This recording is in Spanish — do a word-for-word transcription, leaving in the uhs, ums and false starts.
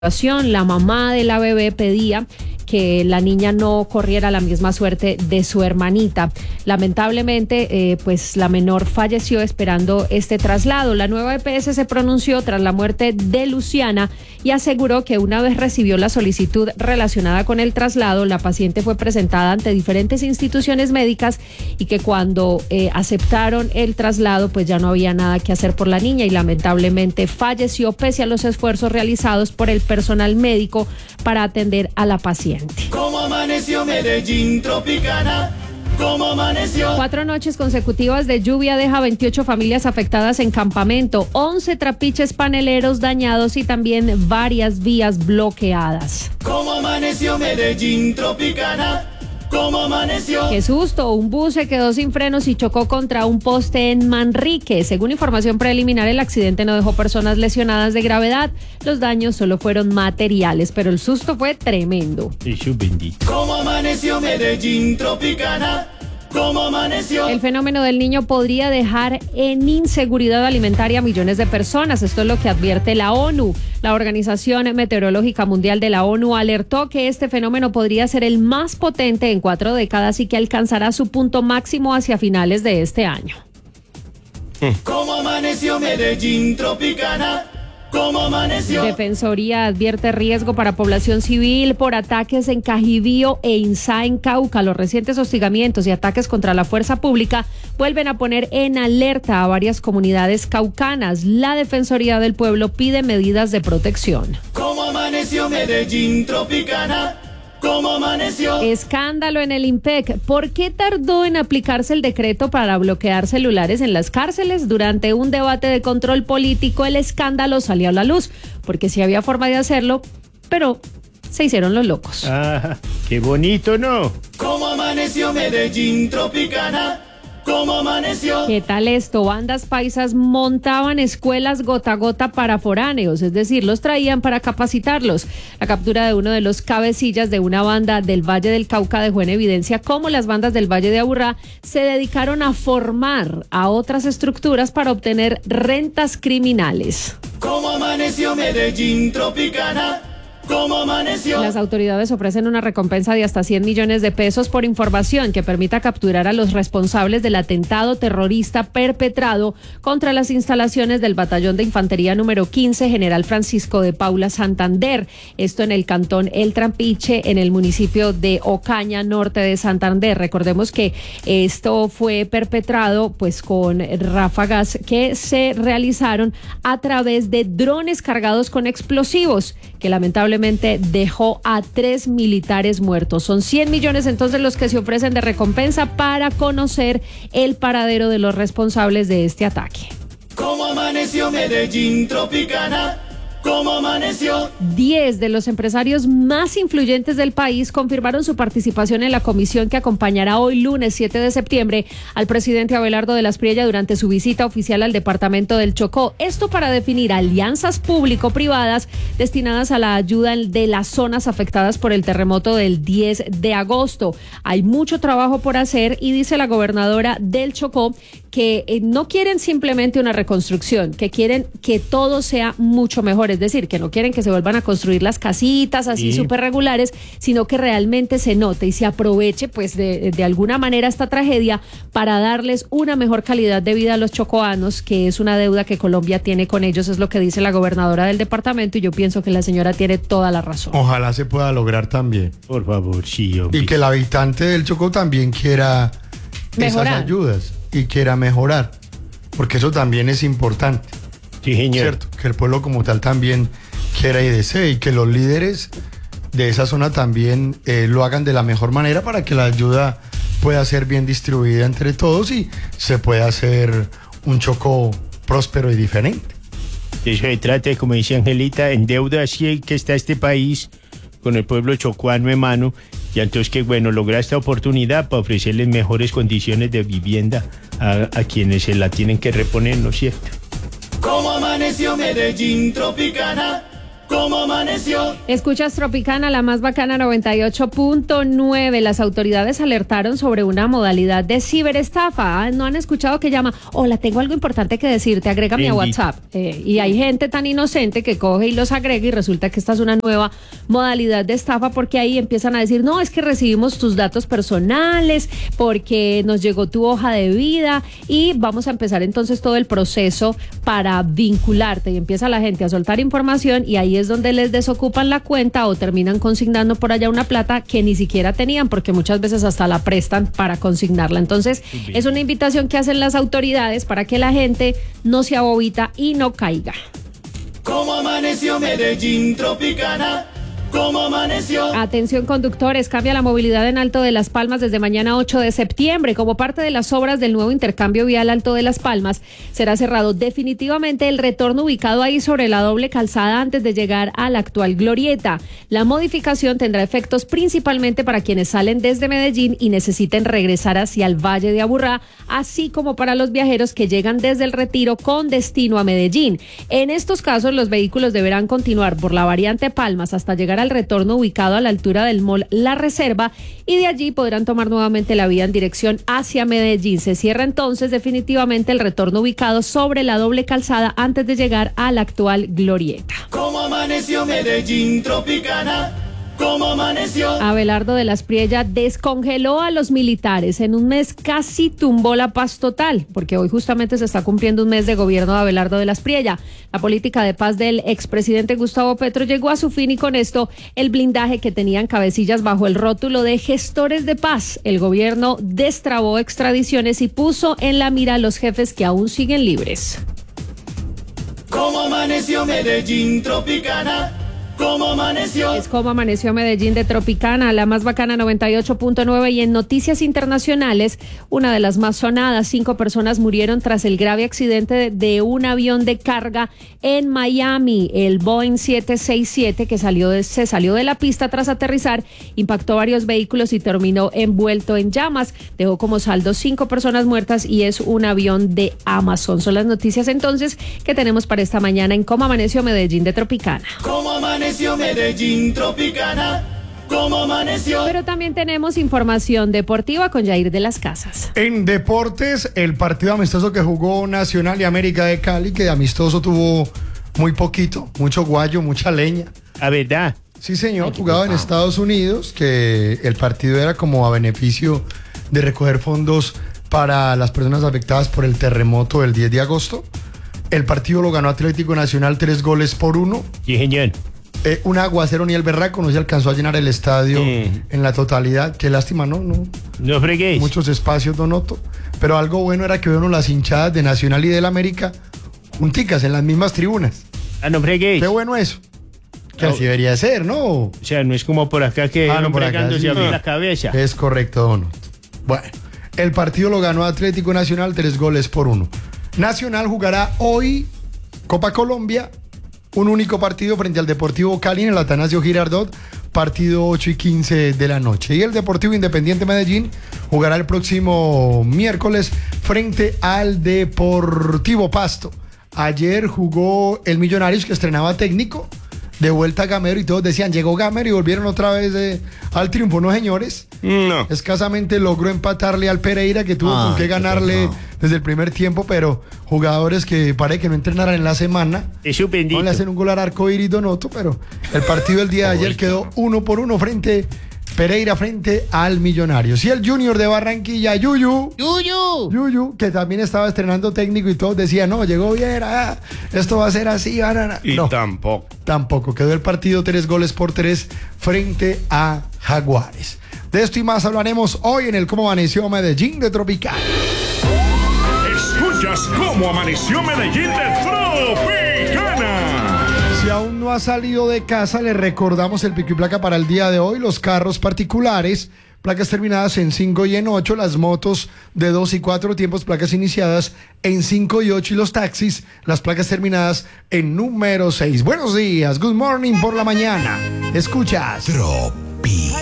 La mamá de la bebé pedía que la niña no corriera la misma suerte de su hermanita. Lamentablemente, eh, pues la menor falleció esperando este traslado. La nueva E P S se pronunció tras la muerte de Luciana y aseguró que una vez recibió la solicitud relacionada con el traslado, la paciente fue presentada ante diferentes instituciones médicas y que cuando eh, aceptaron el traslado, pues ya no había nada que hacer por la niña y lamentablemente falleció pese a los esfuerzos realizados por el personal médico para atender a la paciente. ¿Cómo amaneció Medellín tropicana? ¿Cómo amaneció? Cuatro noches consecutivas de lluvia deja veintiocho familias afectadas en Campamento, once trapiches paneleros dañados y también varias vías bloqueadas. ¿Cómo amaneció Medellín tropicana? ¿Cómo amaneció? Qué susto, un bus se quedó sin frenos y chocó contra un poste en Manrique. Según información preliminar, el accidente no dejó personas lesionadas de gravedad. Los daños solo fueron materiales, pero el susto fue tremendo. Eso bendito. ¿Cómo amaneció Medellín tropicana? ¿Cómo amaneció? El fenómeno del niño podría dejar en inseguridad alimentaria a millones de personas. Esto es lo que advierte la ONU. La Organización Meteorológica Mundial de la ONU alertó que este fenómeno podría ser el más potente en cuatro décadas y que alcanzará su punto máximo hacia finales de este año. ¿Cómo amaneció Medellín tropicana? ¿Cómo amaneció? Defensoría advierte riesgo para población civil por ataques en Cajibío e Insá en Cauca. Los recientes hostigamientos y ataques contra la fuerza pública vuelven a poner en alerta a varias comunidades caucanas. La Defensoría del Pueblo pide medidas de protección. ¿Cómo amaneció Medellín tropicana? ¿Cómo amaneció? Escándalo en el IMPEC. ¿Por qué tardó en aplicarse el decreto para bloquear celulares en las cárceles? Durante un debate de control político, el escándalo salió a la luz, porque sí había forma de hacerlo, pero se hicieron los locos. Ah, qué bonito, ¿no? ¿Cómo amaneció Medellín tropicana? ¿Cómo amaneció? ¿Qué tal esto? Bandas paisas montaban escuelas gota a gota para foráneos, es decir, los traían para capacitarlos. La captura de uno de los cabecillas de una banda del Valle del Cauca dejó en evidencia cómo las bandas del Valle de Aburrá se dedicaron a formar a otras estructuras para obtener rentas criminales. ¿Cómo amaneció Medellín tropicana? ¿Cómo amaneció? Las autoridades ofrecen una recompensa de hasta cien millones de pesos por información que permita capturar a los responsables del atentado terrorista perpetrado contra las instalaciones del Batallón de Infantería número quince, General Francisco de Paula, Santander. Esto en el cantón El Trampiche, en el municipio de Ocaña, norte de Santander. Recordemos que esto fue perpetrado pues con ráfagas que se realizaron a través de drones cargados con explosivos, que lamentablemente dejó a tres militares muertos. Son cien millones entonces los que se ofrecen de recompensa para conocer el paradero de los responsables de este ataque. ¿Cómo amaneció Medellín tropicana? ¿Cómo amaneció? Diez de los empresarios más influyentes del país confirmaron su participación en la comisión que acompañará hoy lunes siete de septiembre al presidente Abelardo de las Priella durante su visita oficial al departamento del Chocó. Esto para definir alianzas público-privadas destinadas a la ayuda de las zonas afectadas por el terremoto del diez de agosto. Hay mucho trabajo por hacer y dice la gobernadora del Chocó que eh, no quieren simplemente una reconstrucción, que quieren que todo sea mucho mejor, es decir, que no quieren que se vuelvan a construir las casitas así súper sí. regulares, sino que realmente se note y se aproveche pues de, de alguna manera esta tragedia para darles una mejor calidad de vida a los chocoanos, que es una deuda que Colombia tiene con ellos, es lo que dice la gobernadora del departamento y yo pienso que la señora tiene toda la razón. Ojalá se pueda lograr también. Por favor, sí. Hombre. Y que el habitante del Chocó también quiera mejorar. Esas ayudas y quiera mejorar, porque eso también es importante. Sí, señor. Cierto, que el pueblo como tal también quiera y desee y que los líderes de esa zona también eh, lo hagan de la mejor manera para que la ayuda pueda ser bien distribuida entre todos y se pueda hacer un Chocó próspero y diferente. Eso se trata, como dice Angelita, en deuda así que está este país con el pueblo chocuano, hermano, y entonces que bueno, logra esta oportunidad para ofrecerles mejores condiciones de vivienda a, a quienes se la tienen que reponer, ¿no es cierto? ¿Cómo amaneció Medellín tropicana? cómo amaneció. Escuchas Tropicana, la más bacana noventa y ocho punto nueve. Las autoridades alertaron sobre una modalidad de ciberestafa. ¿No han escuchado que llama? Hola, tengo algo importante que decirte, agrégame a WhatsApp. Eh, y hay gente tan inocente que coge y los agrega y resulta que esta es una nueva modalidad de estafa, porque ahí empiezan a decir, no, es que recibimos tus datos personales, porque nos llegó tu hoja de vida y vamos a empezar entonces todo el proceso para vincularte. Y empieza la gente a soltar información y ahí es donde les desocupan la cuenta o terminan consignando por allá una plata que ni siquiera tenían, porque muchas veces hasta la prestan para consignarla. Entonces, es una invitación que hacen las autoridades para que la gente no se abobita y no caiga. Cómo amaneció Medellín, Tropicana. ¿Cómo amaneció? Atención conductores, cambia la movilidad en Alto de Las Palmas desde mañana ocho de septiembre. Como parte de las obras del nuevo intercambio vial Alto de Las Palmas, será cerrado definitivamente el retorno ubicado ahí sobre la doble calzada antes de llegar a la actual glorieta. La modificación tendrá efectos principalmente para quienes salen desde Medellín y necesiten regresar hacia el Valle de Aburrá, así como para los viajeros que llegan desde el Retiro con destino a Medellín. En estos casos, los vehículos deberán continuar por la variante Palmas hasta llegar al retorno ubicado a la altura del mall La Reserva y de allí podrán tomar nuevamente la vía en dirección hacia Medellín. Se cierra entonces definitivamente el retorno ubicado sobre la doble calzada antes de llegar a la actual glorieta. ¿Cómo amaneció Medellín, Tropicana? ¿Cómo amaneció? Abelardo de las Priella descongeló a los militares. En un mes casi tumbó la paz total, porque hoy justamente se está cumpliendo un mes de gobierno de Abelardo de las Priella. La política de paz del expresidente Gustavo Petro llegó a su fin y con esto el blindaje que tenían cabecillas bajo el rótulo de gestores de paz. El gobierno destrabó extradiciones y puso en la mira a los jefes que aún siguen libres. ¿Cómo amaneció Medellín, Tropicana? ¿Cómo amaneció? Es como amaneció Medellín de Tropicana, la más bacana noventa y ocho punto nueve. Y en noticias internacionales, una de las más sonadas, cinco personas murieron tras el grave accidente de, de un avión de carga en Miami. El Boeing siete seis siete que salió de, se salió de la pista tras aterrizar, impactó varios vehículos y terminó envuelto en llamas. Dejó como saldo cinco personas muertas y es un avión de Amazon. Son las noticias entonces que tenemos para esta mañana en Cómo amaneció Medellín de Tropicana. ¿Cómo amaneció Medellín, Tropicana? ¿Cómo amaneció? Pero también tenemos información deportiva con Jair de las Casas. En deportes, el partido amistoso que jugó Nacional y América de Cali, que de amistoso tuvo muy poquito, mucho guayo, mucha leña. ¿A verdad? Sí, señor, jugado en Estados Unidos, que el partido era como a beneficio de recoger fondos para las personas afectadas por el terremoto del diez de agosto. El partido lo ganó Atlético Nacional tres goles por uno. Sí, señor. Eh, un aguacero ni el berraco, no se alcanzó a llenar el estadio Mm. en la totalidad. Qué lástima, ¿no? no No freguéis. Muchos espacios, Donoto. Pero algo bueno era que vieron las hinchadas de Nacional y del América junticas en las mismas tribunas. Ah, no freguéis. Qué bueno eso. Que No. así debería ser, ¿no? O sea, no es como por acá que Ah, no, van por acá fregándose sí. a abrir Ah. la cabeza. Es correcto, Donoto. Bueno, el partido lo ganó Atlético Nacional tres goles por uno. Nacional jugará hoy Copa Colombia, un único partido frente al Deportivo Cali en el Atanasio Girardot, partido ocho y quince de la noche. Y el Deportivo Independiente Medellín jugará el próximo miércoles frente al Deportivo Pasto. Ayer jugó el Millonarios, que estrenaba técnico, de vuelta a Gamero, y todos decían, llegó Gamero y volvieron otra vez eh, al triunfo. No, señores. No. Escasamente logró empatarle al Pereira, que tuvo Ah, con qué qué ganarle pecado. desde el primer tiempo, pero jugadores que parece que no entrenaran en la semana. Eso bendito. No le hacen un gol al arco iris, Donoto, pero el partido del día de ayer quedó uno por uno frente Pereira frente al Millonarios. Y el Junior de Barranquilla, Yuyu. ¡Yuyu! Yuyu, que también estaba estrenando técnico y todos decían, no, llegó bien, ah, esto va a ser así, banana. Y No, tampoco. tampoco. Quedó el partido tres goles por tres frente a Jaguares. De esto y más hablaremos hoy en el Cómo Amaneció Medellín de Tropical. Escuchas cómo amaneció Medellín de Tropicana. Si aún no ha salido de casa, le recordamos el pico y placa para el día de hoy. Los carros particulares, placas terminadas en cinco y en ocho. Las motos de dos y cuatro tiempos, placas iniciadas en cinco y ocho. Y los taxis, las placas terminadas en número seis. Buenos días, good morning por la mañana. Escuchas Tropi.